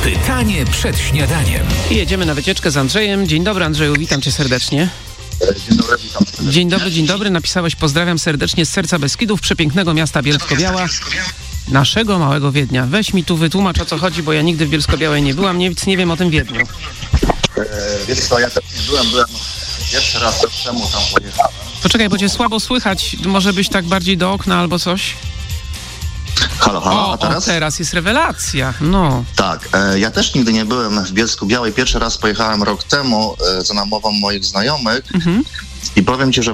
Pytanie przed śniadaniem. I jedziemy na wycieczkę z Andrzejem. Dzień dobry, Andrzeju, witam cię serdecznie. Dzień dobry, witam serdecznie. Dzień dobry. Napisałeś: pozdrawiam serdecznie z serca Beskidów, przepięknego miasta Bielsko-Biała, naszego małego Wiednia. Weź mi tu wytłumacz, o co chodzi, bo ja nigdy w Bielsko-Białej nie byłam, nic nie wiem o tym Wiedniu. Wiesz co, ja też nie byłem pierwszy raz rok temu tam pojechałem. Poczekaj, bo cię słabo słychać, może być tak bardziej do okna albo coś? Halo, a teraz? O, teraz jest rewelacja, no. Tak, ja też nigdy nie byłem w Bielsku-Białej. Pierwszy raz pojechałem rok temu za namową moich znajomych i powiem ci, że